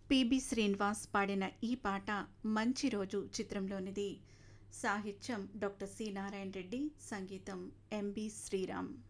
PB Srinivas పాడిన ఈ పాట 'మంచి రోజు' చిత్రంలోనిది. సాహిత్యం డాక్టర్ సి నారాయణ రెడ్డి, సంగీతం ఎంబి శ్రీరామ్.